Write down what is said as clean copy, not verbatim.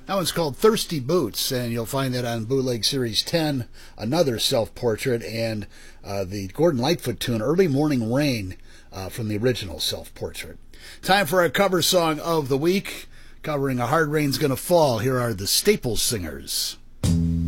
That one's called Thirsty Boots, and you'll find that on Bootleg Series 10, another self-portrait, and the Gordon Lightfoot tune, Early Morning Rain, from the original self-portrait. Time for our cover song of the week. Covering A Hard Rain's Gonna Fall, here are the Staples Singers.